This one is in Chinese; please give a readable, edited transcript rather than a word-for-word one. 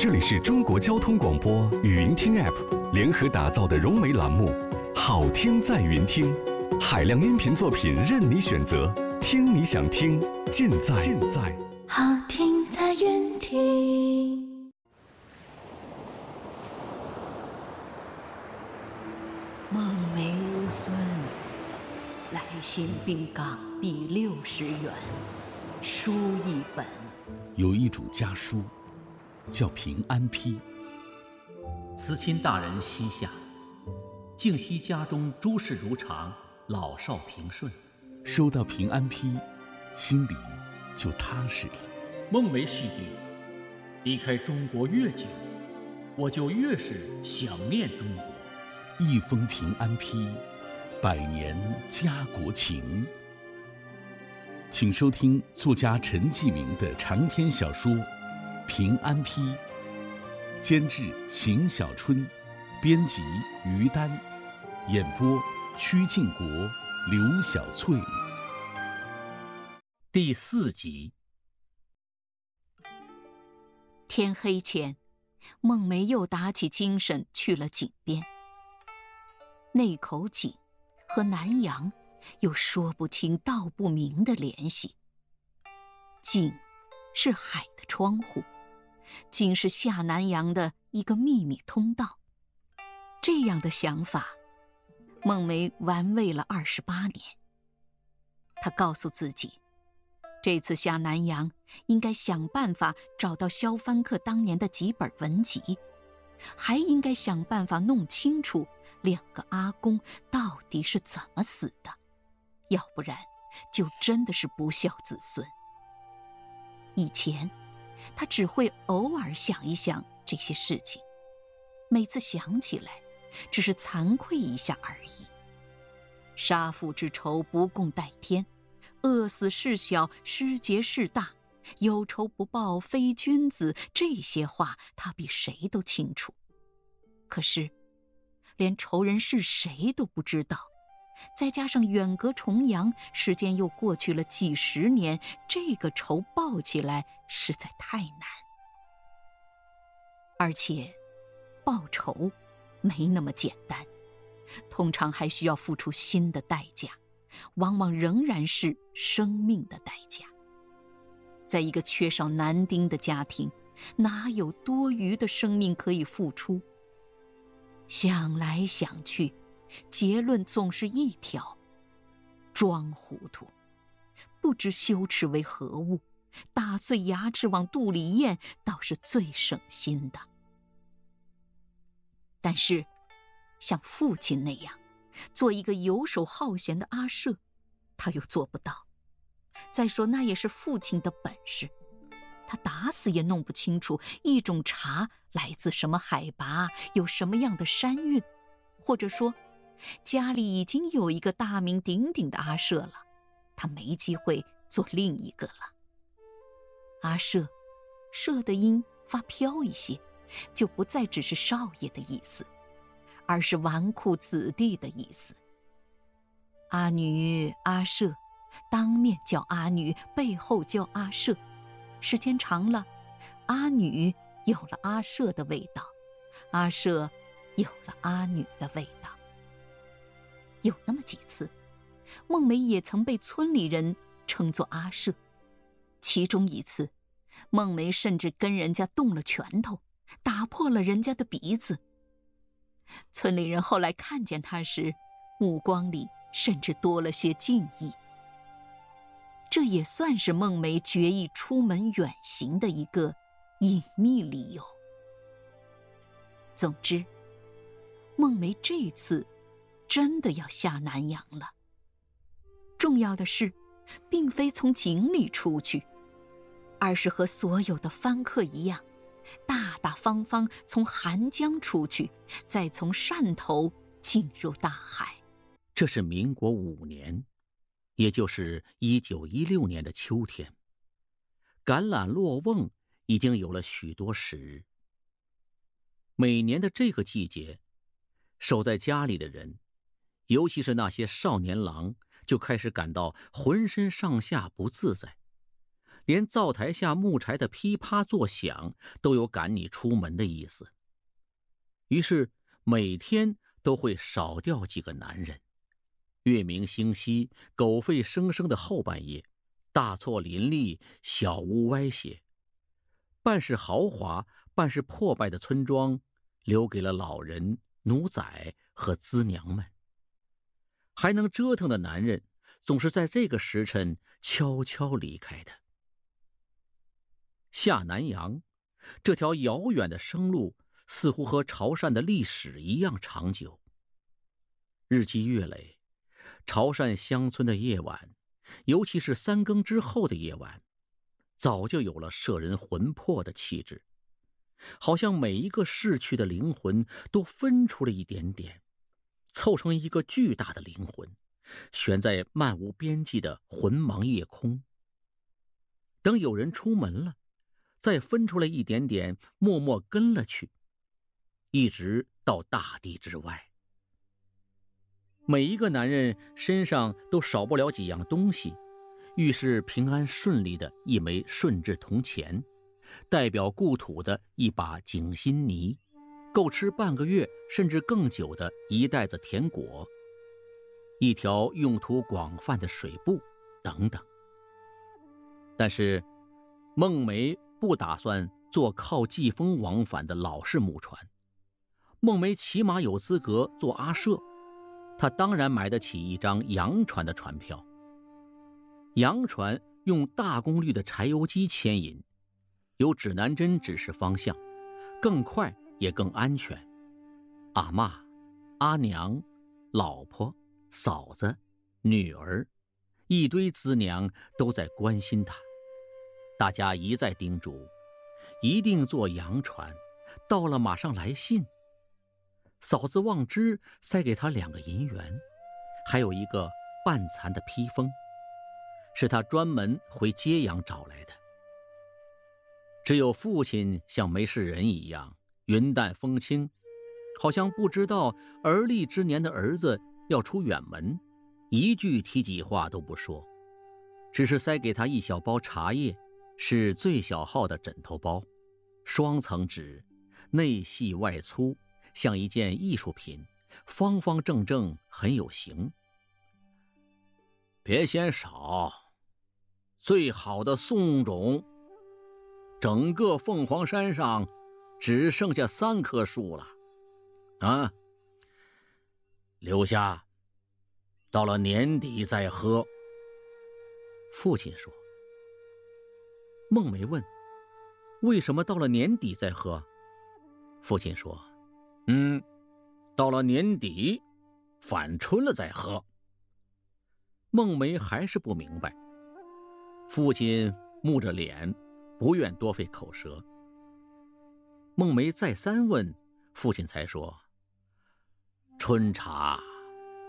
这里是中国交通广播语音听 App 联合打造的融媒栏目《好听在云听》，海量音频作品任你选择，听你想听，尽在好听在云听。 孟梅无孙，来信并港币60元，书一本。 有一种家书，叫平安批。 慈亲大人膝下，敬惜家中诸事如常，老少平顺。 收到平安批，心里就踏实了。 孟梅系弟，离开中国越久，我就越是想念中国。 一封平安批，100年家国情。请收听作家陈继明的长篇小说《平安批》，监制邢小春，编辑于丹，演播曲靖国、刘小翠。 第4集。 天黑前，孟梅又打起精神去了井边。那口井和南洋有说不清道不明的联系。井是海的窗户，井是下南洋的一个秘密通道。这样的想法，孟梅玩味了28年。她告诉自己，这次下南洋应该想办法找到萧帆客当年的几本文集，还应该想办法弄清楚2个阿公到底是怎么死的，要不然就真的是不孝子孙。以前他只会偶尔想一想这些事情，每次想起来只是惭愧一下而已。杀父之仇不共戴天，饿死事小失节事大，有仇不报非君子，这些话他比谁都清楚。可是连仇人是谁都不知道，再加上远隔重洋，时间又过去了几十年，这个仇报起来实在太难。而且报仇没那么简单，通常还需要付出新的代价，往往仍然是生命的代价。在一个缺少男丁的家庭，哪有多余的生命可以付出？想来想去，结论总是一条：装糊涂。不知羞耻为何物，打碎牙齿往肚里咽，倒是最省心的。但是像父亲那样做一个游手好闲的阿舍，他又做不到。再说那也是父亲的本事，他打死也弄不清楚一种茶来自什么海拔，有什么样的山韵，或者说家里已经有一个大名鼎鼎的阿舍了，他没机会做另一个了。阿舍，舍的音发飘一些，就不再只是少爷的意思，而是纨绔子弟的意思。阿女、阿舍，当面叫阿女，背后叫阿舍，时间长了，阿女有了阿舍的味道，阿舍有了阿女的味道。有那么几次，孟梅也曾被村里人称作阿舍。其中一次，孟梅甚至跟人家动了拳头，打破了人家的鼻子。村里人后来看见她时，目光里甚至多了些敬意。这也算是孟梅决意出门远行的一个隐秘理由。总之，孟梅这次真的要下南洋了。重要的是，并非从井里出去，而是和所有的番客一样，大大方方从韩江出去，再从汕头进入大海。 这是民国5年，也就是1916年的秋天，橄榄落瓮已经有了许多时日。每年的这个季节，守在家里的人，尤其是那些少年郎，就开始感到浑身上下不自在， 连灶台下木柴的噼啪作响都有赶你出门的意思。于是每天都会少掉几个男人。月明星稀，狗吠声声的后半夜，大错林立，小屋歪斜，半是豪华半是破败的村庄，留给了老人、奴仔和资娘们。还能折腾的男人总是在这个时辰悄悄离开的。下南洋这条遥远的生路似乎和潮汕的历史一样长久。日积月累，潮汕乡村的夜晚，尤其是3更之后的夜晚，早就有了摄人魂魄的气质，好像每一个逝去的灵魂都分出了一点点，凑成一个巨大的灵魂，悬在漫无边际的魂茫夜空。等有人出门了，再分出来一点点，默默跟了去，一直到大地之外。每一个男人身上都少不了几样东西，预示平安顺利的一枚顺治铜钱，代表故土的一把井心泥，够吃半个月甚至更久的一袋子甜果，一条用途广泛的水布等等。但是孟梅不打算做靠季风往返的老式木船，孟梅起码有资格做阿舍，他当然买得起一张洋船的船票。洋船用大功率的柴油机牵引，有指南针指示方向，更快也更安全。阿嬷、阿娘、老婆、嫂子、女儿，一堆资娘都在关心他。大家一再叮嘱，一定坐洋船，到了马上来信。嫂子望之塞给他2个银元，还有一个半残的披风，是他专门回揭阳找来的。只有父亲像没事人一样云淡风轻，好像不知道而立之年的儿子要出远门，一句提己话都不说，只是塞给他一小包茶叶，是最小号的枕头包，双层纸，内细外粗，像一件艺术品，方方正正，很有型。别嫌少，最好的宋种，整个凤凰山上只剩下3棵树了，啊，留下，到了年底再喝。父亲说。孟梅问：为什么到了年底再喝？父亲说：到了年底，返春了再喝。孟梅还是不明白，父亲木着脸，不愿多费口舌。孟梅再三问，父亲才说：春茶